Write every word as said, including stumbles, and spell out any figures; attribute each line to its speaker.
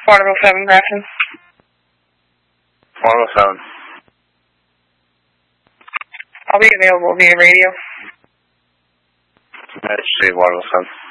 Speaker 1: Waterville seven, Grafton.
Speaker 2: Waterville seven.
Speaker 1: I'll be available via radio.
Speaker 2: Let's see, Waterville seven.